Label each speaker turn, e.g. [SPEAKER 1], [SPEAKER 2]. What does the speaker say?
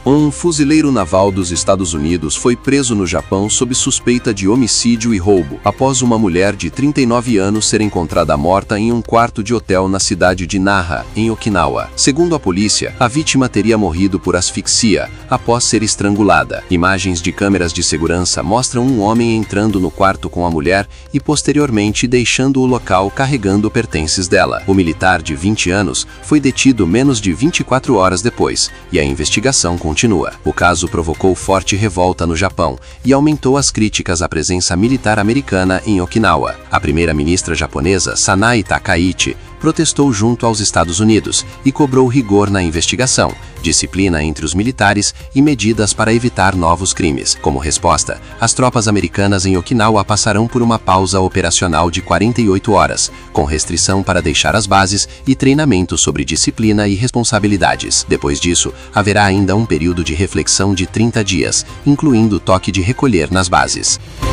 [SPEAKER 1] Um fuzileiro naval dos Estados Unidos foi preso no Japão sob suspeita de homicídio e roubo, após uma mulher de 39 anos ser encontrada morta em um quarto de hotel na cidade de Naha, em Okinawa. Segundo a polícia, a vítima teria morrido por asfixia, após ser estrangulada. Imagens de câmeras de segurança mostram um homem entrando no quarto com a mulher e posteriormente deixando o local carregando pertences dela. O militar de 20 anos foi detido menos de 24 horas depois, e a investigação continua. O caso provocou forte revolta no Japão e aumentou as críticas à presença militar americana em Okinawa. A primeira-ministra japonesa, Sanae Takaichi, protestou junto aos Estados Unidos e cobrou rigor na investigação, disciplina entre os militares e medidas para evitar novos crimes. Como resposta, as tropas americanas em Okinawa passarão por uma pausa operacional de 48 horas, com restrição para deixar as bases e treinamento sobre disciplina e responsabilidades. Depois disso, haverá ainda um período de reflexão de 30 dias, incluindo o toque de recolher nas bases.